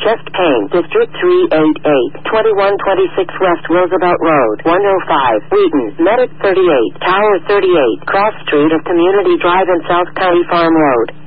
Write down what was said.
Chest Pain, District 388, 2126 West Roosevelt Road, 105, Wheaton, Medic 38, Tower 38, Cross Street of Community Drive and South County Farm Road.